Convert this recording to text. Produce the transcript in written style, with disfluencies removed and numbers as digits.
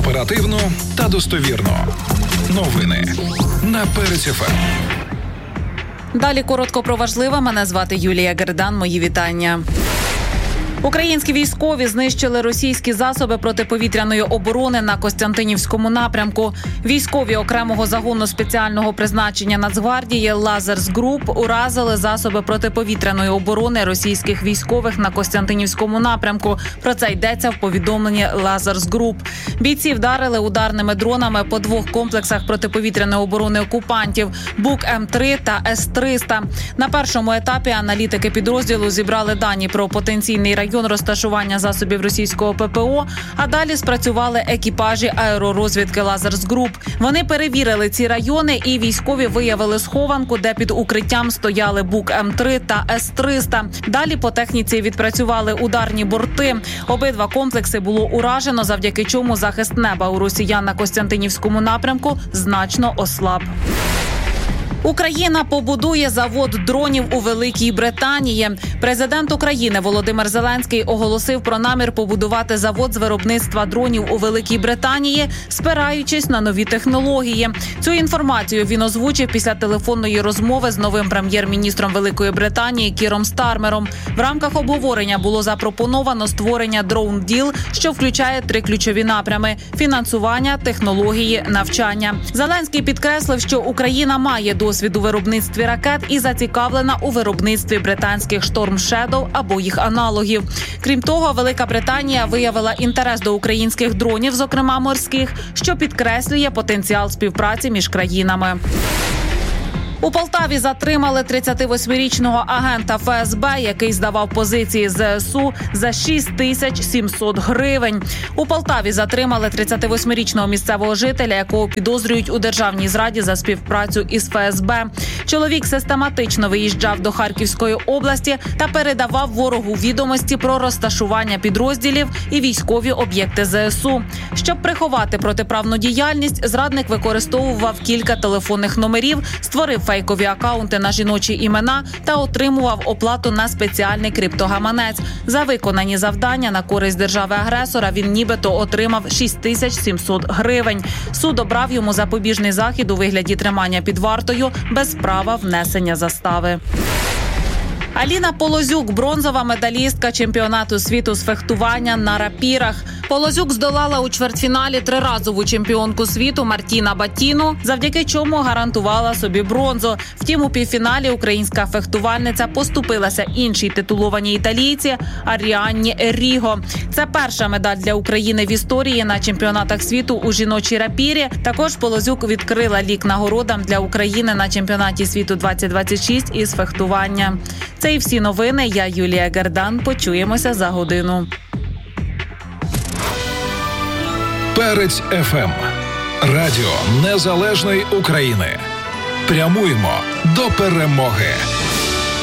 Оперативно та достовірно. Новини на Перець ФМ. Далі коротко про важливе. Мене звати Юлія Гердан. Мої вітання. Українські військові знищили російські засоби протиповітряної оборони на Костянтинівському напрямку. Військові окремого загону спеціального призначення Нацгвардії «Лазерс Груп» уразили засоби протиповітряної оборони російських військових на Костянтинівському напрямку. Про це йдеться в повідомленні «Лазерс Груп». Бійці вдарили ударними дронами по двох комплексах протиповітряної оборони окупантів – Бук-М3 та С-300. На першому етапі аналітики підрозділу зібрали дані про потенційний район розташування засобів російського ППО, а далі спрацювали екіпажі аеророзвідки «Лазерс Груп». Вони перевірили ці райони і військові виявили схованку, де під укриттям стояли Бук-М3 та С-300. Далі по техніці відпрацювали ударні борти. Обидва комплекси було уражено, завдяки чому захист неба у росіян на Костянтинівському напрямку значно ослаб. Україна побудує завод дронів у Великій Британії. Президент України Володимир Зеленський оголосив про намір побудувати завод з виробництва дронів у Великій Британії, спираючись на нові технології. Цю інформацію він озвучив після телефонної розмови з новим прем'єр-міністром Великої Британії Кіром Стармером. В рамках обговорення було запропоновано створення Drone Deal, що включає 3 ключові напрями – фінансування, технології, навчання. Зеленський підкреслив, що Україна має досвід у виробництві ракет і зацікавлена у виробництві британських Storm Shadow або їх аналогів. Крім того, Велика Британія виявила інтерес до українських дронів, зокрема морських, що підкреслює потенціал співпраці між країнами. У Полтаві затримали 38-річного агента ФСБ, який здавав позиції ЗСУ за 6700 гривень. У Полтаві затримали 38-річного місцевого жителя, якого підозрюють у державній зраді за співпрацю із ФСБ. Чоловік систематично виїжджав до Харківської області та передавав ворогу відомості про розташування підрозділів і військові об'єкти ЗСУ. Щоб приховати протиправну діяльність, зрадник використовував кілька телефонних номерів, створив фейкові акаунти на жіночі імена та отримував оплату на спеціальний криптогаманець. За виконані завдання на користь держави-агресора він нібито отримав 6700 гривень. Суд обрав йому запобіжний захід у вигляді тримання під вартою без права внесення застави. Аліна Полозюк – бронзова медалістка чемпіонату світу з фехтування на рапірах. Полозюк здолала у чвертьфіналі триразову чемпіонку світу Мартіна Батіну, завдяки чому гарантувала собі бронзу. Втім, у півфіналі українська фехтувальниця поступилася іншій титулованій італійці Аріанні Ерріго. Це перша медаль для України в історії на чемпіонатах світу у жіночій рапірі. Також Полозюк відкрила лік нагородам для України на чемпіонаті світу 2026 із фехтування. Це і всі новини. Я Юлія Гердан. Почуємося за годину. Перець ФМ. Радіо Незалежної України. Прямуємо до перемоги.